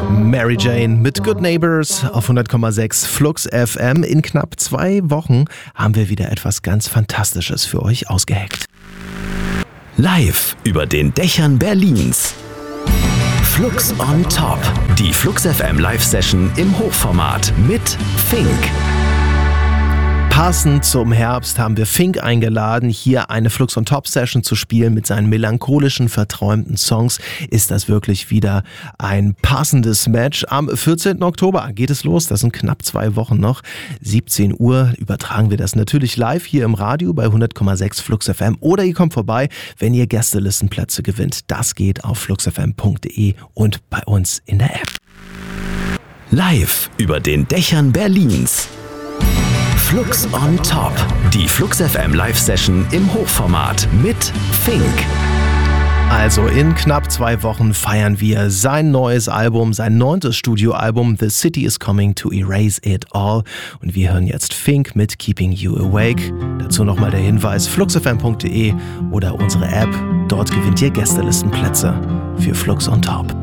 Mary Jane mit Good Neighbors auf 100,6 Flux FM. In knapp 2 Wochen haben wir wieder etwas ganz Fantastisches für euch ausgeheckt. Live über den Dächern Berlins. Flux on Top. Die Flux FM Live-Session im Hochformat mit Fink. Passend zum Herbst haben wir Fink eingeladen, hier eine Flux on Top Session zu spielen mit seinen melancholischen, verträumten Songs. Ist das wirklich wieder ein passendes Match? Am 14. Oktober geht es los, das sind knapp 2 Wochen noch. 17 Uhr übertragen wir das natürlich live hier im Radio bei 100,6 Flux FM. Oder ihr kommt vorbei, wenn ihr Gästelistenplätze gewinnt. Das geht auf fluxfm.de und bei uns in der App. Live über den Dächern Berlins. Flux on Top. Die Flux FM Live-Session im Hochformat mit Fink. Also in knapp 2 Wochen feiern wir sein neues Album, sein 9. Studioalbum The City is Coming to Erase It All. Und wir hören jetzt Fink mit Keeping You Awake. Dazu nochmal der Hinweis, fluxfm.de oder unsere App. Dort gewinnt ihr Gästelistenplätze für Flux on Top.